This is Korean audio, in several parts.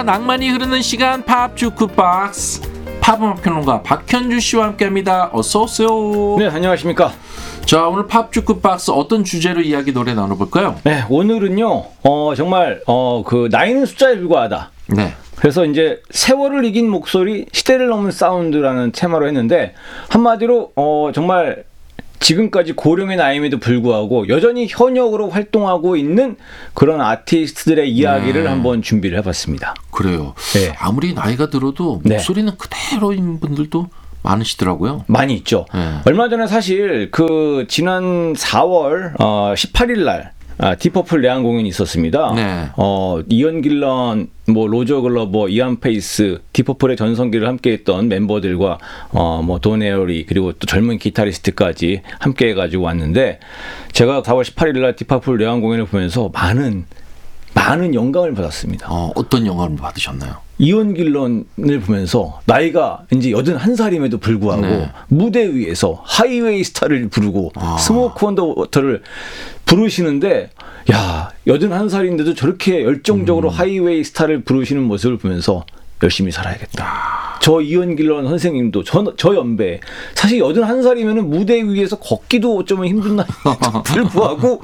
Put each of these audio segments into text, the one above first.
낭만이 흐르는 시간 팝 주크박스 팝음악 평론가 박현주 씨와 함께합니다. 어서 오세요. 네, 안녕하십니까. 자, 오늘 팝 주크박스 어떤 주제로 이야기 노래 나눠볼까요? 네, 오늘은요. 정말 그 나이는 숫자에 불과하다. 네. 그래서 이제 세월을 이긴 목소리, 시대를 넘은 사운드라는 테마로 했는데 한마디로 정말 지금까지 고령의 나이임에도 불구하고 여전히 현역으로 활동하고 있는 그런 아티스트들의 이야기를 한번 준비를 해봤습니다. 그래요. 네. 아무리 나이가 들어도 목소리는 그대로인 분들도 많으시더라고요. 많이 있죠. 얼마 전에 사실 그 지난 4월 18일 날 디퍼플 내한 공연이 있었습니다. 네. 이언 길런, 로저 글러버, 이안 페이스, 디퍼플의 전성기를 함께했던 멤버들과 돈 에어리 그리고 또 젊은 기타리스트까지 함께해가지고 왔는데 제가 4월 18일 날 디퍼플 내한 공연을 보면서 많은 영감을 받았습니다. 어떤 영감을 받으셨나요? 이언 길런을 보면서 나이가 이제 81살임에도 불구하고 무대 위에서 하이웨이 스타를 부르고 스모크 온 더 워터를 부르시는데 야, 81살인데도 저렇게 열정적으로 하이웨이 스타를 부르시는 모습을 보면서 열심히 살아야겠다. 저 이언 길런 선생님도 저 연배 사실 81살이면 무대 위에서 걷기도 어쩌면 힘든 나이에도 불구하고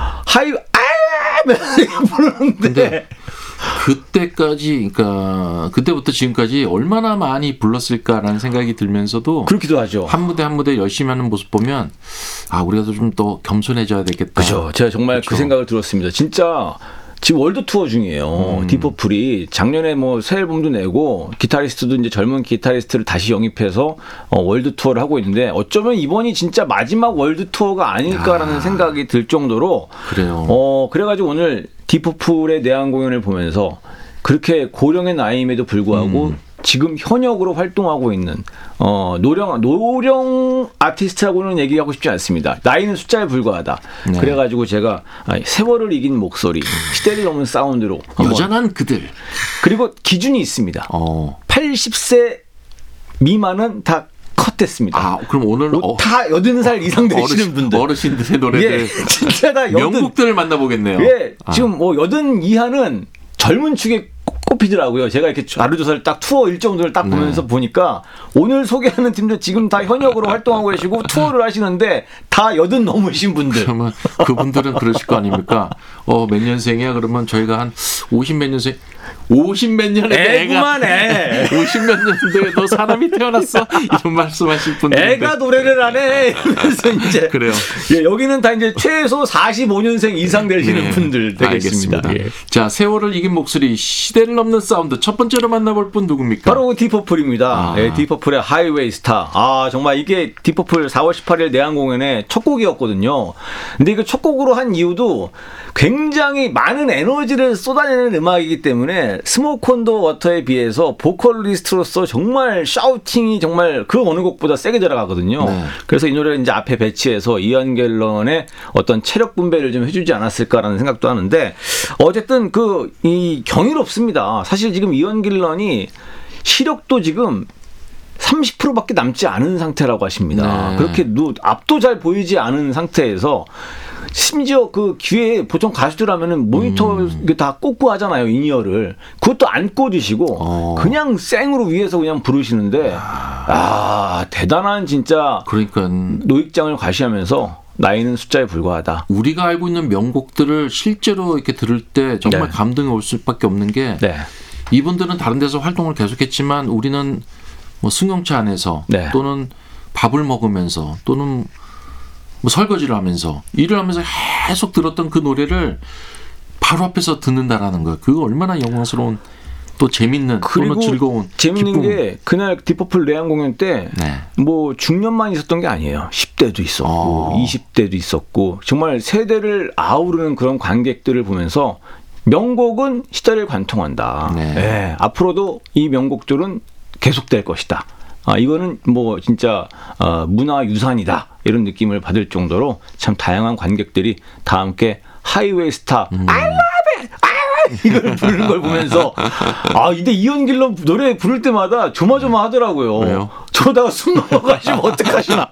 부르는데 그때까지, 그러니까 그때부터 지금까지 얼마나 많이 불렀을까라는 생각이 들면서도 그렇기도 하죠. 한 무대 한 무대 열심히 하는 모습 보면 우리가 좀 더 겸손해져야 되겠다. 그죠. 제가 정말 그쵸? 그 생각을 들었습니다. 진짜 지금 월드 투어 중이에요. 디퍼플이 작년에 새 앨범도 내고 기타리스트도 이제 젊은 기타리스트를 다시 영입해서 월드 투어를 하고 있는데 어쩌면 이번이 진짜 마지막 월드 투어가 아닐까라는 생각이 들 정도로 그래요. 그래가지고 오늘 디퍼플의 내한 공연을 보면서 그렇게 고령의 나이임에도 불구하고 지금 현역으로 활동하고 있는 노령 아티스트라고는 얘기하고 싶지 않습니다. 나이는 숫자에 불과하다. 네. 그래가지고 제가 세월을 이긴 목소리, 시대를 넘은 사운드로 여전한 그들. 그리고 기준이 있습니다. 80세 미만은 다 컷됐습니다. 그럼 오늘 다 80살 이상 되시는 분들, 어르신들의 노래들, 진짜 다 명곡들을 만나보겠네요. 지금 80 이하는 젊은 축에 꼽히더라고요. 제가 이렇게 자료조사를 딱 투어 일정들을 딱 보면서 보니까 오늘 소개하는 팀들 지금 다 현역으로 활동하고 계시고 투어를 하시는데 다 80 넘으신 분들. 그러면 그분들은 그러실 거 아닙니까? 몇 년생이야? 그러면 저희가 한 50 몇 년생, 50 몇 년에 애구만 애. 50 몇 년도에 너 사람이 태어났어? 이런 말씀하실 분들. 애가 노래를 안 해. 그래서 이제 그래요. 여기는 다 이제 최소 45년생 이상 되시는 분들 되겠습니다. 알겠습니다. 자, 세월을 이긴 목소리, 시대를 넘는 사운드. 첫 번째로 만나볼 분 누굽니까? 바로 디퍼플입니다. 디퍼플의 하이웨이 스타. 정말 이게 디퍼플 4월 18일 내한 공연의 첫 곡이었거든요. 근데 이거 첫 곡으로 한 이유도 굉장히 많은 에너지를 쏟아내는 음악이기 때문에 스모크 온 더 워터에 비해서 보컬리스트로서 정말 샤우팅이 정말 그 어느 곡보다 세게 들어가거든요. 그래서 이 노래를 이제 앞에 배치해서 이언 갤런의 어떤 체력 분배를 좀 해주지 않았을까라는 생각도 하는데 어쨌든 이 경이롭습니다. 사실 지금 이언 갤런이 시력도 지금 30%밖에 남지 않은 상태라고 하십니다. 그렇게 앞도 잘 보이지 않은 상태에서 심지어 그 귀에 보통 가수들 하면은 모니터 다 꽂고 하잖아요. 인이어를. 그것도 안 꽂으시고 그냥 생으로 위에서 그냥 부르시는데 대단한 진짜 그러니까 노익장을 과시하면서 나이는 숫자에 불과하다. 우리가 알고 있는 명곡들을 실제로 이렇게 들을 때 정말 감동이 올 수밖에 없는 게 이분들은 다른 데서 활동을 계속했지만 우리는 승용차 안에서 또는 밥을 먹으면서 또는 설거지를 하면서 일을 하면서 계속 들었던 그 노래를 바로 앞에서 듣는다라는 거, 그거 얼마나 영광스러운 또 재밌는 또는 즐거운 재밌는 기쁨. 게 그날 디퍼플 내한 공연 때 중년만 있었던 게 아니에요. 10대도 있었고 20대도 있었고 정말 세대를 아우르는 그런 관객들을 보면서 명곡은 시대를 관통한다. 앞으로도 이 명곡들은 계속될 것이다. 이거는 진짜 문화유산이다. 이런 느낌을 받을 정도로 참 다양한 관객들이 다 함께 하이웨이 스타 I love it! 이걸 부르는 걸 보면서 근데 이언길로 노래 부를 때마다 조마조마하더라고요. 왜요? 저러다가 숨 넘어가시면 어떡하시나.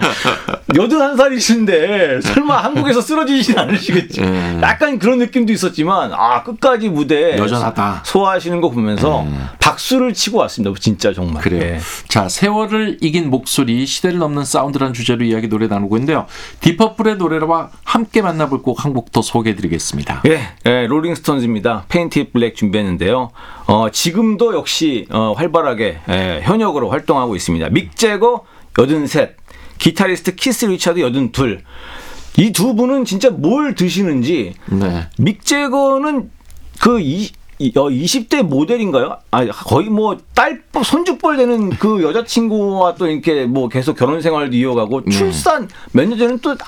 81살이신데 설마 한국에서 쓰러지진 않으시겠지. 약간 그런 느낌도 있었지만 끝까지 무대 여전하다. 소화하시는 거 보면서 박수를 치고 왔습니다. 진짜 정말. 그래요. 자, 세월을 이긴 목소리, 시대를 넘는 사운드라는 주제로 이야기 노래 나누고 있는데요. 디퍼플의 노래와 함께 만나볼 곡 한 곡 더 소개해드리겠습니다. 롤링스톤즈입니다. 페인티드 블랙 준비했는데요. 지금도 역시 활발하게 현역으로 활동하고 있습니다. 믹 제거 83, 기타리스트 키스 리처드 82. 이 두 분은 진짜 뭘 드시는지. 믹 제거는 그 20대 모델인가요? 거의 뭐 손주뻘 되는 그 여자친구와 또 이렇게 뭐 계속 결혼 생활도 이어가고 출산 몇 년 전에는 또